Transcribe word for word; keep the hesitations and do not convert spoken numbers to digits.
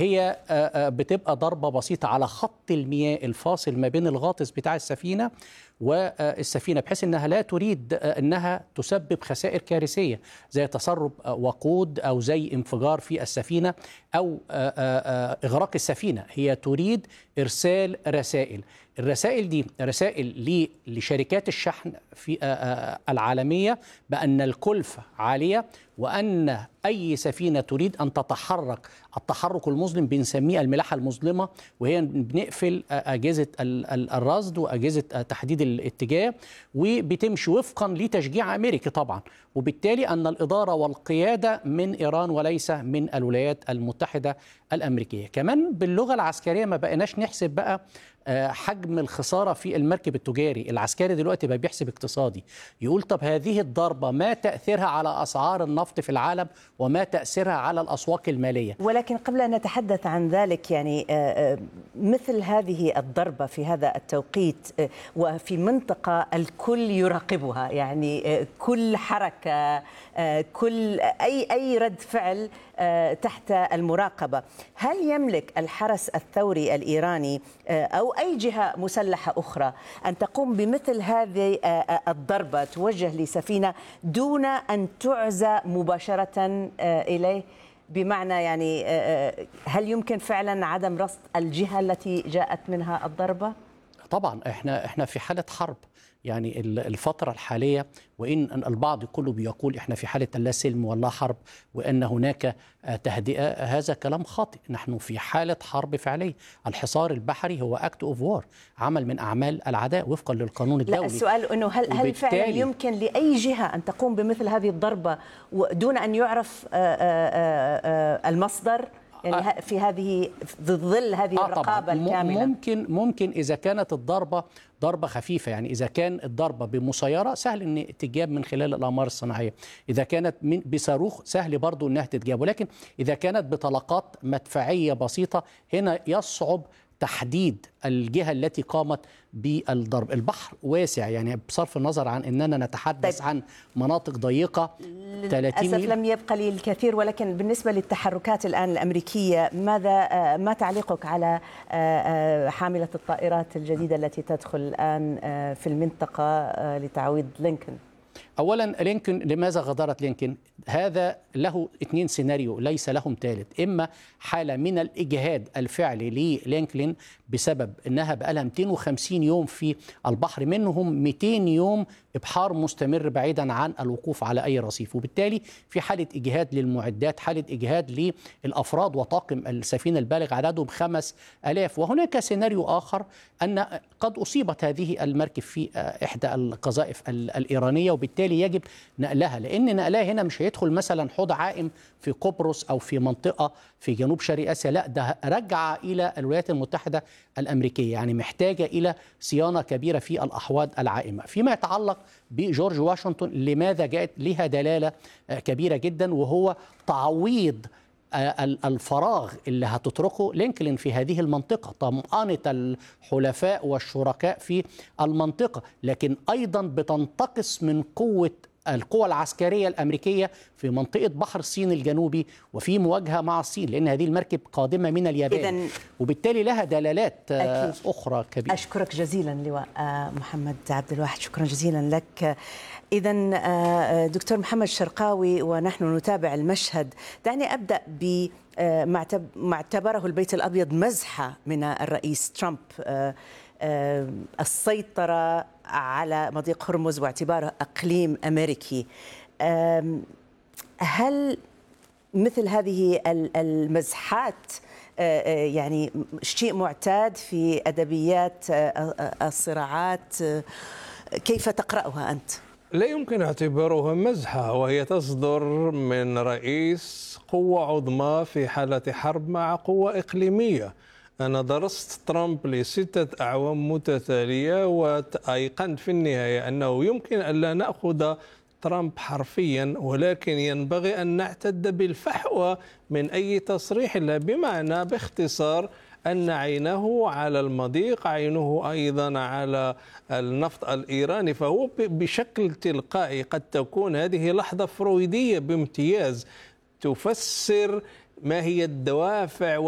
هي بتبقى ضربة بسيطة على خط المياه الفاصل ما بين الغاطس بتاع السفينة والسفينة، بحيث أنها لا تريد أنها تسبب خسائر كارثية زي تسرب وقود أو زي انفجار في السفينة أو إغراق السفينة. هي تريد إرسال رسائل. الرسائل دي رسائل لشركات الشحن في العالمية بأن الكلفة عالية، وأن أي سفينة تريد أن تتحرك التحرك المظلم بنسميه الملاحة المظلمة، وهي بنقفل أجهزة الرصد وأجهزة تحديد الاتجاه، وبتمشي وفقا لتشجيع أمريكي طبعا، وبالتالي أن الإدارة والقيادة من إيران وليس من الولايات المتحدة الأمريكية. كمان باللغة العسكرية ما بقيناش نحسب بقى حجم الخسارة في المركب التجاري. العسكري دلوقتي بقى بيحسب اقتصادي، يقول طب هذه الضربة ما تأثيرها على أسعار النفط في العالم وما تأثيرها على الأسواق المالية. ولكن قبل أن نتحدث عن ذلك، يعني مثل هذه الضربة في هذا التوقيت وفي منطقة الكل يراقبها، يعني كل حركة، كل أي أي رد فعل تحت المراقبة، هل يملك الحرس الثوري الإيراني أو أي جهة مسلحة أخرى أن تقوم بمثل هذه الضربة توجه لسفينة دون أن تعزى مباشرة إليه؟ بمعنى يعني هل يمكن فعلا عدم رصد الجهة التي جاءت منها الضربة؟ طبعا احنا احنا في حالة حرب، يعني الفترة الحالية، وإن البعض كله بيقول إحنا في حالة لا سلم ولا حرب وأن هناك تهدئة، هذا كلام خاطئ. نحن في حالة حرب فعلية. الحصار البحري هو أكت أوف وار، عمل من أعمال العداء وفقا للقانون الدولي. لا، السؤال أنه هل هل فعلا يمكن لأي جهة أن تقوم بمثل هذه الضربة دون أن يعرف المصدر؟ يعني في هذه في ظل هذه آه الرقابة الكاملة. ممكن ممكن إذا كانت الضربة ضربة خفيفة، يعني إذا كان الضربة بمسيرة سهل أن تتجاب من خلال الأقمار الصناعية، إذا كانت من بصاروخ سهل برضو أنها تتجاب، ولكن إذا كانت بطلقات مدفعية بسيطة هنا يصعب تحديد الجهة التي قامت بالضرب. البحر واسع، يعني بصرف النظر عن أننا نتحدث طيب. عن مناطق ضيقة ثلاثين ميل. لم يبقى لي الكثير، ولكن بالنسبة للتحركات الآن الأمريكية، ماذا ما تعليقك على حاملة الطائرات الجديدة التي تدخل الآن في المنطقة لتعويض لينكولن؟ أولا لينكولن، لماذا غادرت لينكولن؟ هذا له اثنين سيناريو ليس لهم ثالث. إما حالة من الإجهاد الفعلي للينكولن بسبب أنها بقى لها مئتين وخمسين يوم في البحر، منهم مئتين يوم إبحار مستمر بعيدا عن الوقوف على أي رصيف، وبالتالي في حالة إجهاد للمعدات، حالة إجهاد للأفراد وطاقم السفينة البالغ عددهم خمس آلاف. وهناك سيناريو آخر أن قد أصيبت هذه المركب في إحدى القذائف الإيرانية، وبالتالي يجب نقلها، لأن نقلها هنا مش هيدخل مثلا حوض عائم في قبرص أو في منطقة في جنوب شرق آسيا، لا، ده رجع إلى الولايات المتحدة الأمريكية، يعني محتاجة إلى صيانة كبيرة في الأحواض العائمة. فيما يتعلق بجورج واشنطن، لماذا جاءت لها دلالة كبيرة جدا، وهو تعويض الفراغ اللي هتتركه لينكولن في هذه المنطقة، طمأنة الحلفاء والشركاء في المنطقة، لكن أيضا بتنتقص من قوة القوى العسكرية الأمريكية في منطقة بحر الصين الجنوبي وفي مواجهة مع الصين، لأن هذه المركب قادمة من اليابان، وبالتالي لها دلالات أكيد أخرى كبيرة. أشكرك جزيلا لواء محمد عبد الواحد، شكرا جزيلا لك. إذن دكتور محمد شرقاوي، ونحن نتابع المشهد، دعني أبدأ ب ما اعتبره البيت الأبيض مزحة من الرئيس ترامب، السيطرة على مضيق هرمز واعتباره أقليم أمريكي. هل مثل هذه المزحات يعني شيء معتاد في أدبيات الصراعات؟ كيف تقرأها أنت؟ لا يمكن اعتبارها مزحة، وهي تصدر من رئيس قوة عظمى في حالة حرب مع قوة إقليمية. أنا درست ترامب لستة أعوام متتالية، وأيقنت في النهاية أنه يمكن أن لا نأخذ ترامب حرفيا، ولكن ينبغي أن نعتد بالفحوى من أي تصريح له، بمعنى باختصار أن عينه على المضيق، عينه أيضا على النفط الإيراني، فهو بشكل تلقائي قد تكون هذه لحظة فرويدية بامتياز تفسر ما هي الدوافع